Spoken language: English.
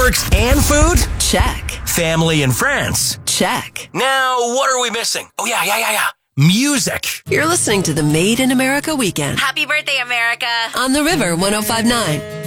Fireworks and food? Check. Family and friends? Check. Now, what are we missing? Oh, yeah. Music. You're listening to the Made in America Weekend Happy birthday, America. on the River 105.9.